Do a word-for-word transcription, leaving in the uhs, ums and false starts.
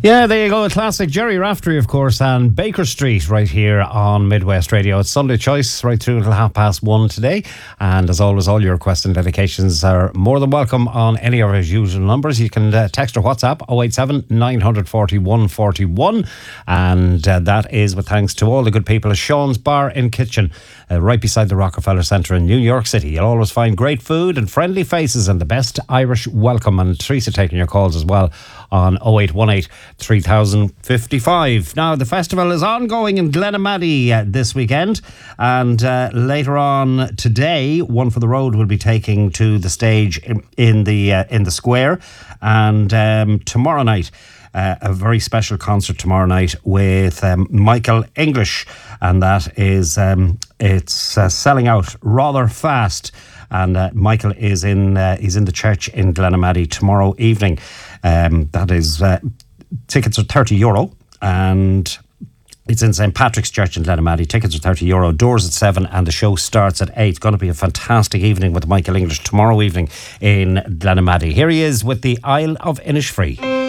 Yeah, there you go. A classic. Jerry Raftery, of course, and Baker Street right here on Midwest Radio. It's Sunday Choice right through until half past one today. And as always, all your requests and dedications are more than welcome on any of our usual numbers. You can uh, text or WhatsApp oh eight seven, nine four one, one four one. And uh, that is with thanks to all the good people at Sean's Bar and Kitchen, uh, right beside the Rockefeller Centre in New York City. You'll always find great food and friendly faces and the best Irish welcome. And Teresa taking your calls as well on oh eight one eight, three thousand fifty-five. Now, the festival is ongoing in Glenamaddy uh, this weekend, and uh, later on today, One for the Road will be taking to the stage in, in the uh, in the square, and um, tomorrow night, uh, a very special concert tomorrow night with um, Michael English, and that is um, it's uh, selling out rather fast. And uh, Michael is in uh, he's in the church in Glenamaddy tomorrow evening. Um, that is uh, tickets are thirty euro, and it's in Saint Patrick's Church in Glenamaddy. Tickets are thirty euro. Doors at seven, and the show starts at eight. It's going to be a fantastic evening with Michael English tomorrow evening in Glenamaddy. Here he is with the Isle of Innisfree.